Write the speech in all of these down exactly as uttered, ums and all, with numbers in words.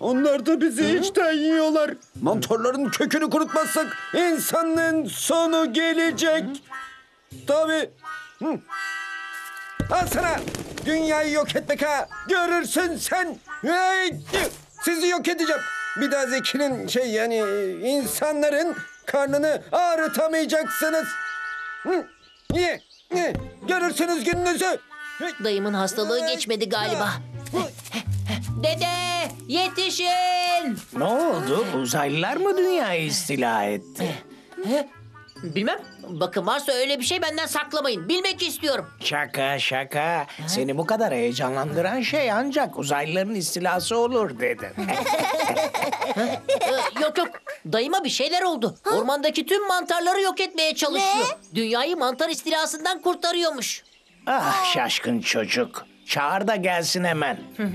Onlar da bizi içten yiyorlar. Mantarların kökünü kurutmazsak insanlığın sonu gelecek. Tabii. Hı. Al sana. Dünyayı yok etmek ha. Görürsün sen. Hey, sizi yok edeceğim. Bir daha Zeki'nin şey yani insanların karnını ağrıtamayacaksınız. Hı. Niye? Niye? Görürsünüz gününüzü. Dayımın hastalığı geçmedi galiba. Dede, yetişin! Ne oldu? Uzaylılar mı dünyayı istila etti? Bilmem. Bakın varsa öyle bir şey benden saklamayın. Bilmek istiyorum. Şaka şaka. Seni bu kadar heyecanlandıran şey ancak uzaylıların istilası olur dedim. Ee, yok yok. Dayıma bir şeyler oldu. Ormandaki tüm mantarları yok etmeye çalışıyor. Dünyayı mantar istilasından kurtarıyormuş. Ah şaşkın çocuk. Çağır da gelsin hemen.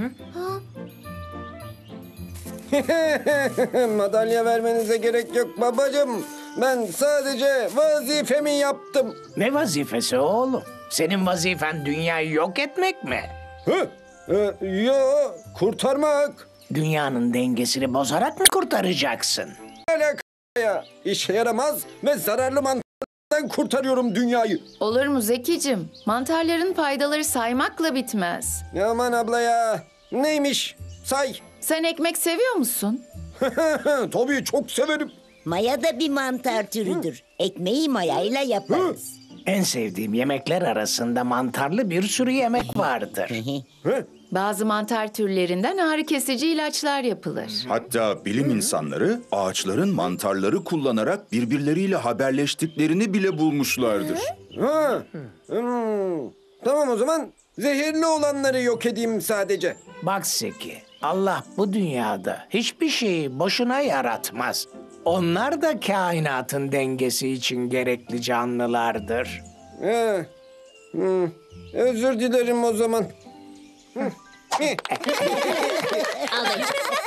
Madalya vermenize gerek yok babacığım. Ben sadece vazifemi yaptım. Ne vazifesi oğlum? Senin vazifen dünyayı yok etmek mi? Hı? Ee, yo, kurtarmak. Dünyanın dengesini bozarak mı kurtaracaksın? Alaka ya. İşe yaramaz ve zararlı mantarlardan kurtarıyorum dünyayı. Olur mu Zekicim? Mantarların faydaları saymakla bitmez. Aman abla ya. Neymiş? Say. Sen ekmek seviyor musun? Tabii çok severim. Maya da bir mantar türüdür. Ekmeği mayayla yaparız. En sevdiğim yemekler arasında mantarlı bir sürü yemek vardır. Hı? Bazı mantar türlerinden ağrı kesici ilaçlar yapılır. Hatta bilim insanları ağaçların mantarları kullanarak birbirleriyle haberleştiklerini bile bulmuşlardır. Ha. Hmm. Tamam o zaman zehirli olanları yok edeyim sadece. Bak Seki, Allah bu dünyada hiçbir şeyi boşuna yaratmaz. Onlar da kainatın dengesi için gerekli canlılardır. Ha. Hmm. Özür dilerim o zaman. Al dayı.